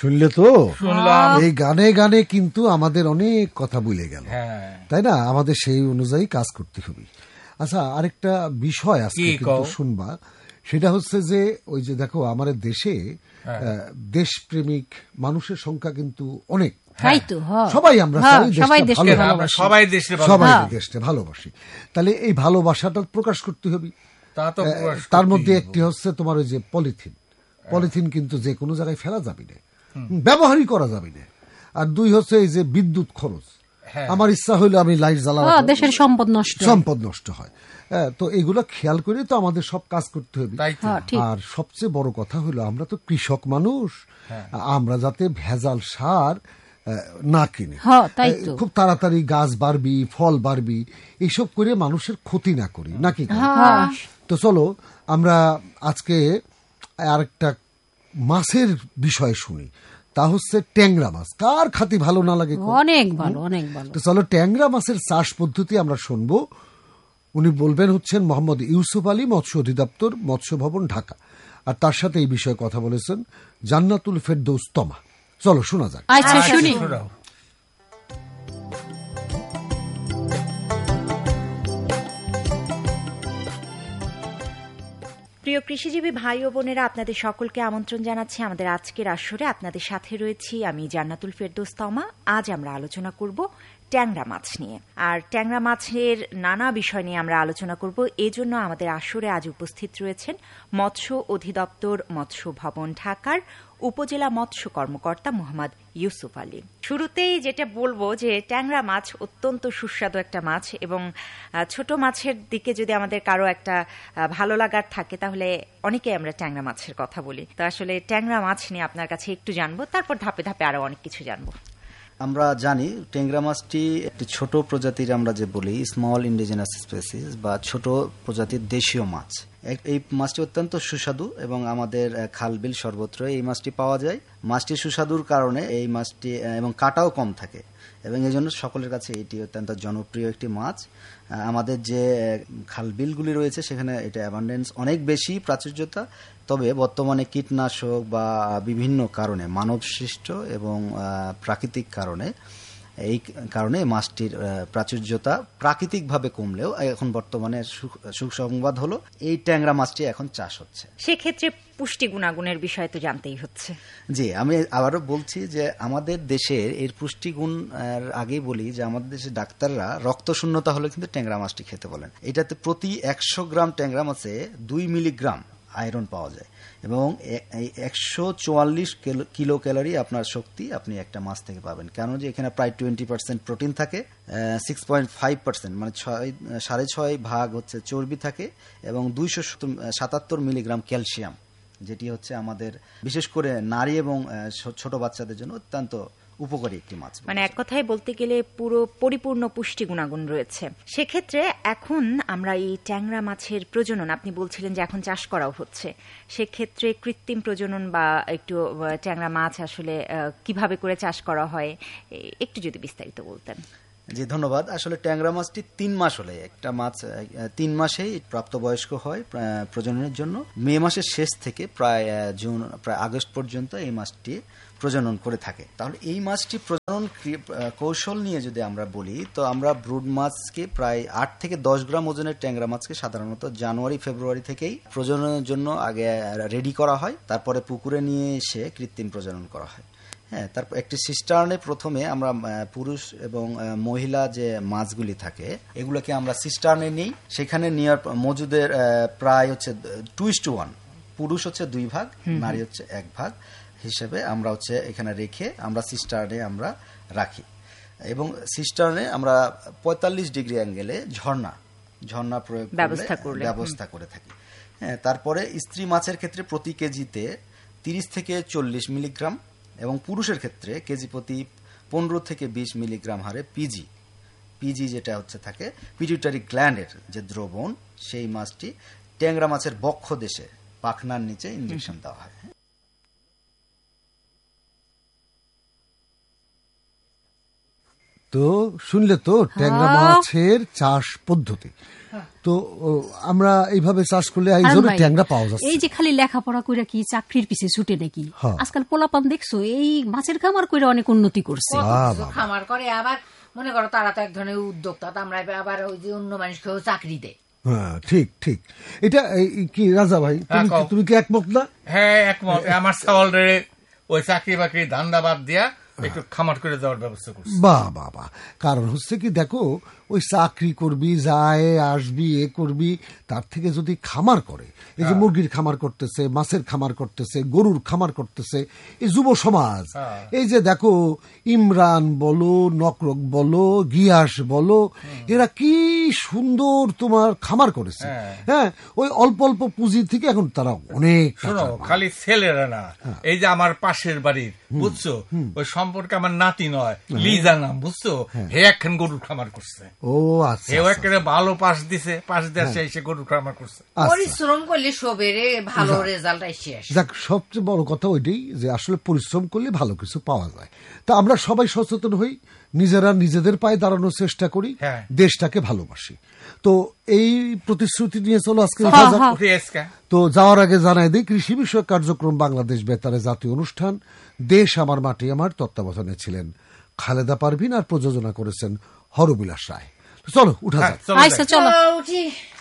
শুনলে তো, এই গানে গানে কিন্তু আমাদের অনেক কথা ভুলে গেল, তাই না? আমাদের সেই অনুযায়ী কাজ করতে হবে। আচ্ছা, আরেকটা বিষয় আজকে কিন্তু শুনবা, সেটা হচ্ছে যে ওই যে দেখো আমাদের দেশে দেশপ্রেমিক মানুষের সংখ্যা কিন্তু অনেক, সবাই আমরা সবাই দেশটা ভালোবাসি, তাহলে এই ভালোবাসাটা প্রকাশ করতে হবে। তার মধ্যে একটি হচ্ছে তোমার ওই যে পলিথিন কিন্তু যে কোনো জায়গায় ফেলা যাবে না, ব্যবহারই করা যাবে না। আর দুই হচ্ছে এই যে বিদ্যুৎ খরচ, আমার ইচ্ছা হইলে আমি লাইট জ্বালাবো, দেশের সম্পদ নষ্ট হয়। তো এগুলো খেয়াল করে তো আমাদের সব কাজ করতে হবে। আর সবচেয়ে বড় কথা হলো আমরা তো কৃষক মানুষ, আমরা যাতে ভেজাল সার না কিনে খুব তাড়াতাড়ি গাছ বাড়বি, ফল বাড়বি, এইসব করে মানুষের ক্ষতি না করি, নাকি? তো চলো আমরা আজকে আরেকটা মাছের বিষয় শুনি, তা হচ্ছে ট্যাংরা মাছ। কার খাতি ভালো না লাগে? অনেক ভালো, অনেক ভালো। তো চলো ট্যাংরা মাছের চাষ পদ্ধতি আমরা শুনবো। উনি বলবেন হচ্ছেন মোহাম্মদ ইউসুফ আলী, মৎস্য অধিদপ্তর, মৎস্য ভবন, ঢাকা। আর তার সাথে এই বিষয়ে কথা বলেছেন জান্নাতুল ফেরদৌস তমা। চলো শোনা যাক। আচ্ছা, শুনি। প্রিয় কৃষিজীবী ভাই ও বোনেরা, আপনাদের সকলকে আমন্ত্রণ জানাচ্ছি আমাদের আজকের আসরে। আপনাদের সাথে রয়েছি আমি জান্নাতুল ফেরদৌস তমা। আজ আমরা আলোচনা করব ট্যাংরা মাছ নিয়ে। আর ট্যাংরা মাছের নানা বিষয় নিয়ে আমরা আলোচনা করব। এজন্য আমাদের আসরে আজ উপস্থিত রয়েছেন মৎস্য অধিদপ্তর, মৎস্য ভবন, ঢাকার উপজেলা মৎস্য কর্মকর্তা মোহাম্মদ ইউসুফ আলী। শুরুতেই যেটা বলবো যে ট্যাংরা মাছ অত্যন্ত সুস্বাদু একটা মাছ, এবং ছোট মাছের দিকে যদি আমাদের কারো একটা ভালো লাগার থাকে তাহলে অনেকেই আমরা ট্যাংরা মাছের কথা বলি। তো আসলে ট্যাংরা মাছ নিয়ে আপনার কাছে একটু জানবো, তারপর ধাপে ধাপে আরো অনেক কিছু জানবো। আমরা জানি ট্যাংরা মাছটি একটি ছোট প্রজাতির, আমরা যে বলি স্মল ইন্ডিজিনাস স্পেসিস বা ছোট প্রজাতির দেশীয় মাছ। এই মাছটি অত্যন্ত সুস্বাদু এবং আমাদের খালবিল সর্বত্র এই মাছটি পাওয়া যায়। মাছটি সুস্বাদুর কারণে এই মাছটি এবং কাটাও কম থাকে, এবং এই জন্য সকলের কাছে এটি অত্যন্ত জনপ্রিয় একটি মাছ। আমাদের যে খালবিলগুলি রয়েছে সেখানে এটা অ্যাবান্ডেন্স অনেক বেশি, প্রাচুর্যতা। তবে বর্তমানে কীটনাশক বা বিভিন্ন কারণে, মানবসৃষ্ট এবং প্রাকৃতিক কারণে, এই কারণে মাছটির প্রাচুর্যতা প্রাকৃতিকভাবে কমলেও এখন বর্তমানে সুসংবাদ হলো এই ট্যাংরা মাছটি এখন চাষ হচ্ছে। সেক্ষেত্রে পুষ্টি গুণাগুণের বিষয় তো জানতেই হচ্ছে। জি, আমি আবারও বলছি যে আমাদের দেশের এর পুষ্টিগুণ আগেই বলি যে আমাদের দেশে ডাক্তাররা রক্ত শূন্যতা হলে কিন্তু ট্যাংরা মাছটি খেতে বলেন। এটাতে প্রতি 100 গ্রাম ট্যাংরা মাছে 2 মিলিগ্রাম আয়রন পাওয়া যায়, এবং 144 কিলো ক্যালোরি আপনার শক্তি আপনি একটা মাছ থেকে পাবেন। কেন যে এখানে প্রায় 20% প্রোটিন থাকে, 6.5% মানে 6.5 ভাগ হচ্ছে চর্বি থাকে, এবং 277 মিলিগ্রাম ক্যালসিয়াম, যেটি হচ্ছে আমাদের বিশেষ করে নারী এবং ছোট বাচ্চাদের জন্য অত্যন্ত উপকারী একটি মাছ। মানে এক কথায় বলতে গেলে পুরো পরিপূর্ণ পুষ্টি গুণাগুণ রয়েছে। সেক্ষেত্রে এখন আমরা এই ট্যাংরা মাছের প্রজনন, আপনি বলছিলেন যে এখন চাষ করাও হচ্ছে, সেক্ষেত্রে কৃত্রিম প্রজনন বা একটু ট্যাংরা মাছ আসলে কিভাবে করে চাষ করা হয় একটু যদি বিস্তারিত বলতেন। জি, ধন্যবাদ। আসলে ট্যাংরা মাছটি 3 মাস হলে একটা মাছ 3 মাসেই প্রাপ্তবয়স্ক হয় প্রজননের জন্য। মে মাসের শেষ থেকে প্রায় আগস্ট পর্যন্ত এই মাছটি প্রজনন করে থাকে। তাহলে এই মাছটি প্রজনন কৌশল নিয়ে যদি আমরা বলি, তো আমরা ব্রুড মাছকে প্রায় 8 থেকে 10 গ্রাম ওজনের ট্যাংরা মাছকে সাধারণত জানুয়ারি ফেব্রুয়ারি থেকেই প্রজননের জন্য আগে রেডি করা হয়, তারপরে পুকুরে নিয়ে এসে কৃত্রিম প্রজনন করা হয়। হ্যাঁ, তারপর একটি সিস্টার্নে প্রথমে আমরা পুরুষ এবং মহিলা যে মাছগুলি থাকে এগুলোকে আমরা সিস্টার্নে নিই। সেখানে নেওয়ার মজুদের প্রায় হচ্ছে 2:1, পুরুষ হচ্ছে 2 ভাগ, নারী হচ্ছে 1 ভাগ হিসেবে আমরা হচ্ছে এখানে রেখে আমরা সিস্টার্নে আমরা রাখি, এবং সিস্টার্নে আমরা 45 ডিগ্রি অ্যাঙ্গেলে ঝর্ণা প্রয়োগ ব্যবস্থা করে থাকি। হ্যাঁ, তারপরে স্ত্রী মাছের ক্ষেত্রে প্রতি কেজিতে 30 থেকে 40 মিলিগ্রাম, এবং পুরুষের ক্ষেত্রে কেজি প্রতি 15 থেকে 20 মিলিগ্রাম হারে পিজি যেটা হচ্ছে থাকে পিটিউটারি গ্ল্যান্ডের যে দ্রবণ, সেই মাছটি ট্যাংরা মাছের বক্ষ দেশে পাখনার নিচে ইনজেকশন দেওয়া হয়। তো শুনলে তো ট্যাংরা মাছের চাষ পদ্ধতি। তো আমরা এইভাবে চাষ করলে এই জন্য ট্যাংরা পাওয়া যাচ্ছে। এই যে খালি লেখাপড়া করে কি চাকরির পিছে ছুটে নাকি, আজকাল পোলাপান দেখছো এই মাছের খামার করে অনেক উন্নতি করছে। খামার করে আবার মনে করো তারা তো এক ধরনের উদ্যোক্তা, আমরা আবার ওই যে অন্য মানুষকেও চাকরি দেয়। হ্যাঁ ঠিক ঠিক। এটা কি রাজা ভাই তুমি কি একমত না? হ্যাঁ একমত। আমার সওয়ালে ওই চাকরি বাকরি ধান্দা বাদ দিয়া একটু খামার করে দেওয়ার ব্যবস্থা করছি। বাহ বাহ বাহ। কারণ হচ্ছে কি দেখো, ওই চাকরি করবি, যায় আসবি, এ করবি, তার থেকে যদি খামার করে, এই যে মুরগির খামার করতেছে, মাছের খামার করতেছে, গরুর খামার করতেছে, এই যুব সমাজ, এই যে দেখো ইমরান বলো, নকরক বলো, গিয়াস বলো, এরা কি সুন্দর তোমার খামার করেছে। হ্যাঁ, ওই অল্প অল্প পুঁজি থেকে এখন তারা অনেক। শোনো, খালি ছেলেরা না, এই যে আমার পাশের বাড়ির, বুঝছো, ওই সম্পর্কে আমার নাতি নয়, লিজা নাম, বুঝছো, হে এখন গরুর খামার করছে। ও আচ্ছা, এও একেবারে ভালো পাশ দিছে, পাশ দিয়ে এসে গরুর খামার করছে। পরিশ্রম করলে সবেরে ভালো রেজাল্ট আসে। যাক, সবচেয়ে বড় কথা ওইটাই যে আসলে পরিশ্রম করলে ভালো কিছু পাওয়া যায়। তা আমরা সবাই সচেতন হই, নিজেরা নিজেদের পায়ে দাঁড়ানোর চেষ্টা করি, দেশটাকে ভালোবাসি। তো এই প্রতিশ্রুতি নিয়ে চলো আজকে। তো যাওয়ার আগে জানাই দিই, কৃষি বিষয়ক কার্যক্রম বাংলাদেশ বেতারে জাতীয় অনুষ্ঠান দেশ আমার মাটি আমার তত্ত্বাবধানে ছিলেন খালেদা পারভিন, আর প্রযোজনা করেছেন হরবিলাস রায়। চলো উঠা যাক। চলো উঠি।